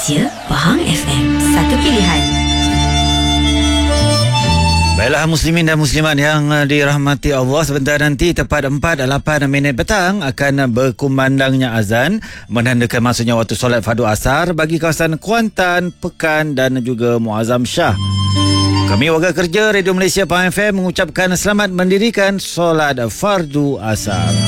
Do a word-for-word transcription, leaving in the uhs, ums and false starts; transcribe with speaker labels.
Speaker 1: Malaysia, Pahang F M, satu pilihan.
Speaker 2: Baiklah muslimin dan muslimat yang dirahmati Allah, sebentar nanti tepat empat lapan minit petang akan berkumandangnya azan menandakan masuknya waktu solat fardu asar bagi kawasan Kuantan, Pekan dan juga Muazzam Shah. Kami warga kerja Radio Malaysia Pahang F M mengucapkan selamat mendirikan solat fardu asar.